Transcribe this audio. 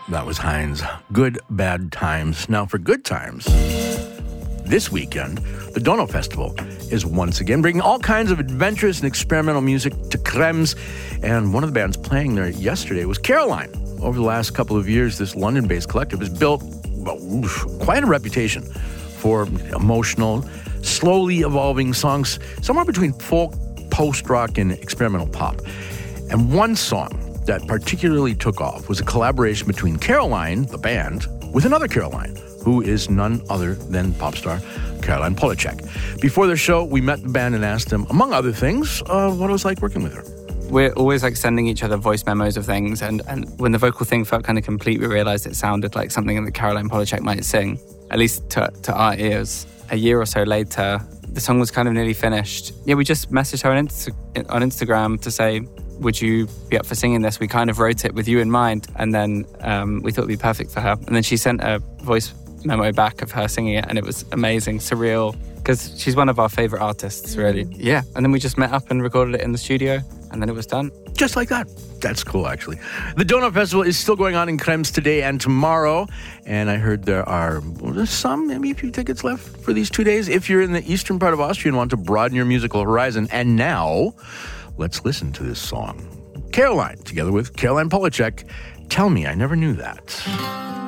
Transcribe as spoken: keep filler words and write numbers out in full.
That was Heinz. Good, bad times. Now, for good times, this weekend, the Dono Festival is once again bringing all kinds of adventurous and experimental music to Krems. And one of the bands playing there yesterday was Caroline. Over the last couple of years, this London-based collective has built well, oof, quite a reputation for emotional, slowly evolving songs, somewhere between folk, post-rock, and experimental pop. And one song that particularly took off was a collaboration between Caroline, the band, with another Caroline, who is none other than pop star Caroline Polachek. Before the show, we met the band and asked them, among other things, uh, what it was like working with her. We're always like sending each other voice memos of things, and, and when the vocal thing felt kind of complete, we realized it sounded like something that Caroline Polachek might sing, at least to, to our ears. A year or so later, the song was kind of nearly finished. Yeah, we just messaged her on, Insta- on Instagram to say, would you be up for singing this? We kind of wrote it with you in mind, and then um, we thought it'd be perfect for her. And then she sent a voice memo back of her singing it, and it was amazing, surreal, because she's one of our favorite artists, really. Yeah, and then we just met up and recorded it in the studio, and then it was done. Just like that. That's cool, actually. The Dono Festival is still going on in Krems today and tomorrow, and I heard there are well, some, maybe a few tickets left for these two days if you're in the eastern part of Austria and want to broaden your musical horizon. And now, let's listen to this song. Caroline, together with Caroline Polachek, Tell Me I Never Knew That.